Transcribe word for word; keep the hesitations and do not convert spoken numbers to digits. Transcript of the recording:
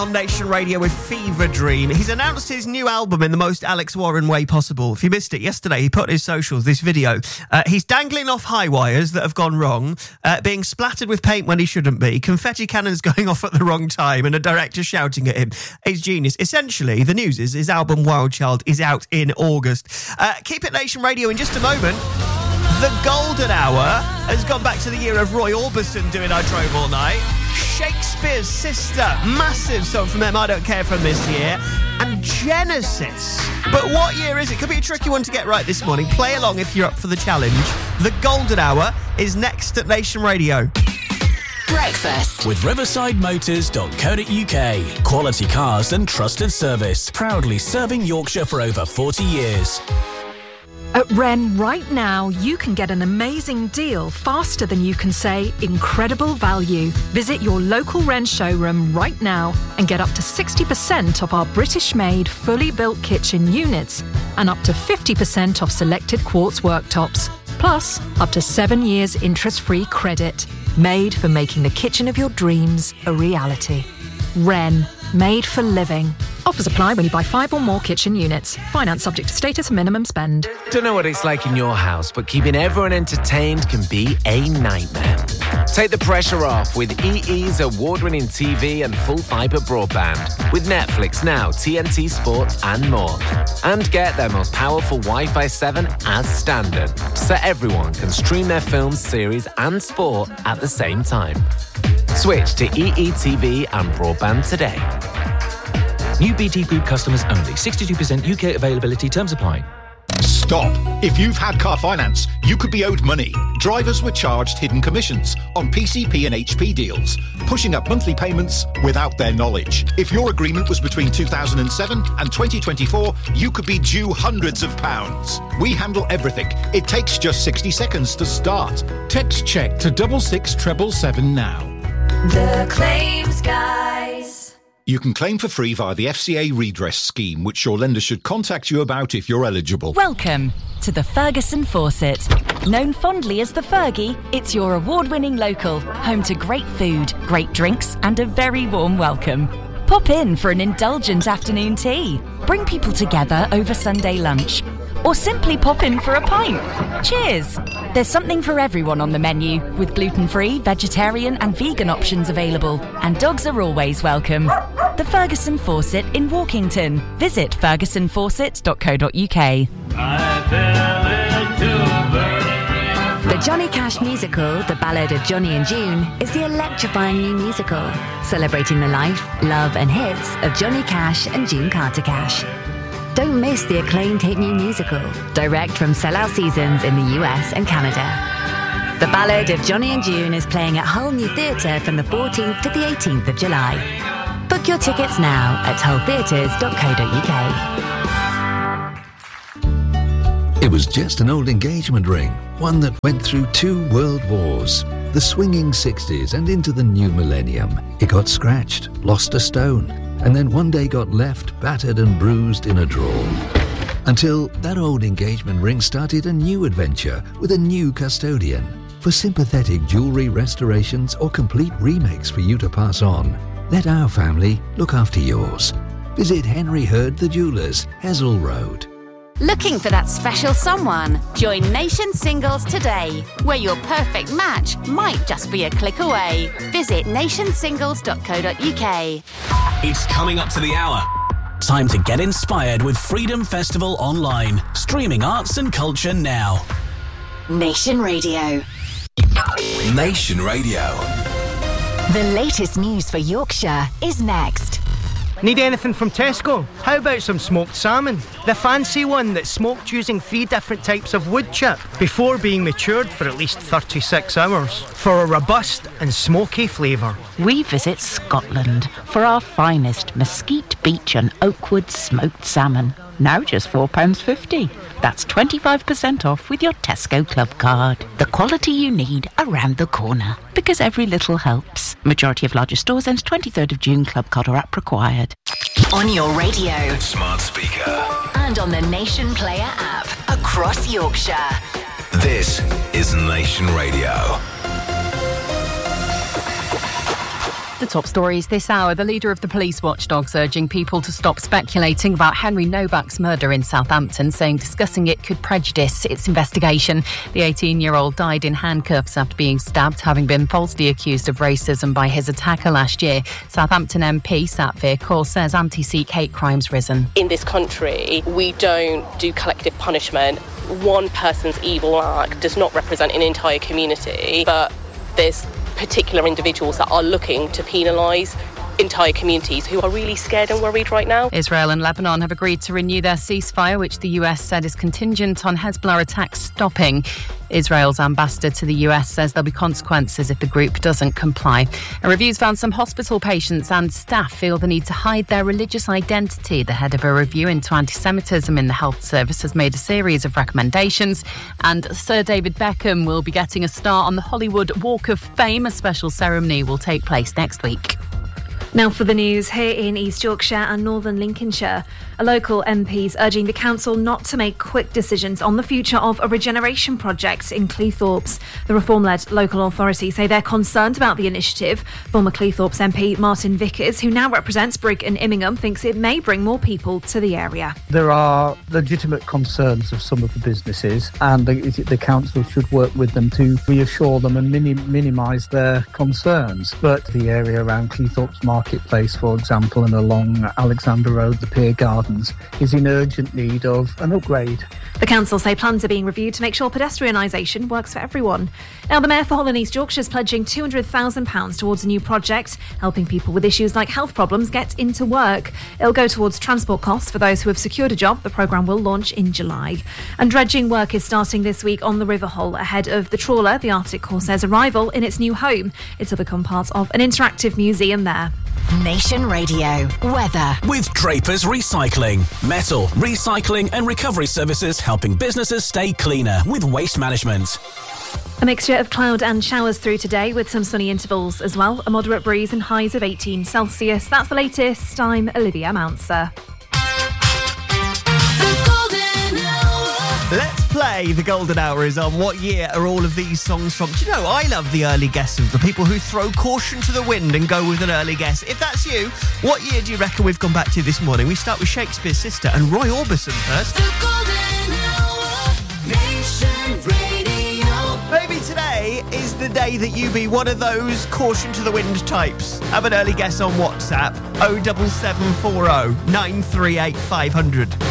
On Nation Radio with Fever Dream. He's announced his new album in the most Alex Warren way possible. If you missed it yesterday, he put on his socials this video. Uh, he's dangling off high wires that have gone wrong, uh, being splattered with paint when he shouldn't be, confetti cannons going off at the wrong time, and a director shouting at him. He's genius. Essentially, the news is his album Wild Child is out in August. Uh, keep it Nation Radio in just a moment. The golden hour has gone back to the year of Roy Orbison doing I Drove All Night. Shakespeare's Sister, massive song from them, I Don't Care, from this year. And Genesis. But what year is it? Could be a tricky one to get right this morning. Play along if you're up for the challenge. The golden hour is next at Nation Radio. Breakfast with riverside motors dot co dot uk. Quality cars and trusted service. Proudly serving Yorkshire for over forty years. At Wren, right now, you can get an amazing deal faster than you can say incredible value. Visit your local Wren showroom right now and get up to sixty percent off our British-made, fully built kitchen units and up to fifty percent off selected quartz worktops. Plus, up to seven years interest-free credit. Made for making the kitchen of your dreams a reality. Wren. Made for living. Offers apply when you buy five or more kitchen units. Finance subject to status and minimum spend. Don't know what it's like in your house, but keeping everyone entertained can be a nightmare. Take the pressure off with E E's award-winning T V and full fibre broadband. With Netflix Now, T N T Sports and more. And get their most powerful Wi-Fi seven as standard, so everyone can stream their films, series and sport at the same time. Switch to E E T V and broadband today. New B T Group customers only. sixty-two percent U K availability. Terms apply. Stop. If you've had car finance, you could be owed money. Drivers were charged hidden commissions on P C P and H P deals, pushing up monthly payments without their knowledge. If your agreement was between two thousand seven and twenty twenty-four, you could be due hundreds of pounds. We handle everything. It takes just sixty seconds to start. Text check to double six treble seven now. The Claims Guys. You can claim for free via the F C A redress scheme, which your lender should contact you about if you're eligible. Welcome to the Ferguson Fawcett. Known fondly as the Fergie, it's your award-winning local, home to great food, great drinks and a very warm welcome. Pop in for an indulgent afternoon tea. Bring people together over Sunday lunch. Or simply pop in for a pint. Cheers! There's something for everyone on the menu, with gluten-free, vegetarian and vegan options available. And dogs are always welcome. The Ferguson Fawcett in Walkington. Visit ferguson fawcett dot co dot uk. The Johnny Cash musical, The Ballad of Johnny and June, is the electrifying new musical, celebrating the life, love and hits of Johnny Cash and June Carter Cash. Don't miss the acclaimed hit new musical, direct from Sellout Seasons in the U S and Canada. The Ballad of Johnny and June is playing at Hull New Theatre from the fourteenth to the eighteenth of July. Book your tickets now at hull theatres dot co dot uk. It was just an old engagement ring, one that went through two world wars. The swinging sixties and into the new millennium. It got scratched, lost a stone, and then one day got left battered and bruised in a drawer. Until that old engagement ring started a new adventure with a new custodian. For sympathetic jewellery restorations or complete remakes for you to pass on, let our family look after yours. Visit Henry Hurd the Jewellers, Hessel Road. Looking for that special someone? Join Nation Singles today, where your perfect match might just be a click away. Visit nation singles dot co dot uk. It's coming up to the hour. Time to get inspired with Freedom Festival Online. Streaming arts and culture now. Nation Radio. Nation Radio. The latest news for Yorkshire is next. Need anything from Tesco? How about some smoked salmon? The fancy one that's smoked using three different types of wood chip before being matured for at least thirty-six hours for a robust and smoky flavour. We visit Scotland for our finest mesquite beach and oakwood smoked salmon. Now just four pounds fifty. That's twenty-five percent off with your Tesco Club card. The quality you need around the corner. Because every little helps. Majority of larger stores ends twenty-third of June. Club card or app required. On your radio. Smart speaker. And on the Nation Player app. Across Yorkshire. This is Nation Radio. The top stories this hour. The leader of the police watchdogs urging people to stop speculating about Henry Novak's murder in Southampton, saying discussing it could prejudice its investigation. The eighteen-year-old died in handcuffs after being stabbed, having been falsely accused of racism by his attacker last year. Southampton M P Satvir Kaur says anti-Sikh hate crimes risen. In this country, we don't do collective punishment. One person's evil act does not represent an entire community, but there's particular individuals that are looking to penalise entire communities who are really scared and worried right now. Israel and Lebanon have agreed to renew their ceasefire, which the U S said is contingent on Hezbollah attacks stopping. Israel's ambassador to the U S says there'll be consequences if the group doesn't comply. A review's found some hospital patients and staff feel the need to hide their religious identity. The head of a review into anti-Semitism in the health service has made a series of recommendations. And Sir David Beckham will be getting a star on the Hollywood Walk of Fame. A special ceremony will take place next week. Now for the news here in East Yorkshire and Northern Lincolnshire. A local M P's urging the council not to make quick decisions on the future of a regeneration project in Cleethorpes. The reform-led local authorities say they're concerned about the initiative. Former Cleethorpes M P Martin Vickers, who now represents Brigg and Immingham, thinks it may bring more people to the area. There are legitimate concerns of some of the businesses, and the, the council should work with them to reassure them and minim- minimise their concerns. But the area around Cleethorpes Marketplace, for example, and along Alexander Road, the Pier Gardens, is in urgent need of an upgrade. The council say plans are being reviewed to make sure pedestrianisation works for everyone. Now, the Mayor for Hull and East Yorkshire is pledging two hundred thousand pounds towards a new project, helping people with issues like health problems get into work. It'll go towards transport costs for those who have secured a job. The programme will launch in July. And dredging work is starting this week on the River Hull ahead of the trawler, the Arctic Corsair's arrival in its new home. It'll become part of an interactive museum there. Nation Radio weather with Draper's Recycling, metal recycling and recovery services, helping businesses stay cleaner with waste management. A mixture of cloud and showers through today with some sunny intervals as well. A moderate breeze and highs of eighteen Celsius. That's the latest. I'm Olivia Mounser. Let's play. The Golden Hour is on. What year are all of these songs from? Do you know, I love the early guesses, the people who throw caution to the wind and go with an early guess. If that's you, what year do you reckon we've gone back to this morning? We start with Shakespeare's Sister and Roy Orbison first. The Golden Hour, Nation Radio. Maybe today is the day that you be one of those caution to the wind types. Have an early guess on WhatsApp oh seven seven four oh nine three eight five hundred.